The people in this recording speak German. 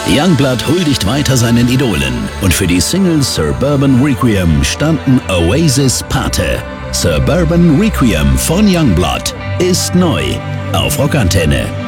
Youngblood huldigt weiter seinen Idolen und für die Single Suburban Requiem standen Oasis Pate. Suburban Requiem von Youngblood ist neu auf Rockantenne.